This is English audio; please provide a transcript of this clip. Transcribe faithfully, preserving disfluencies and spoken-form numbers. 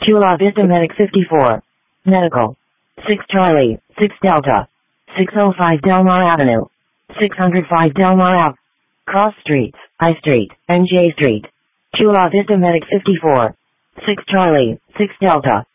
Chula Vista Medic fifty-four. Medical. six Charlie, six Delta. six oh five Delmar Avenue. six oh five Delmar Ave. Cross Streets, I Street, and J Street. Chula Vista Medic fifty-four. six Charlie, six Delta.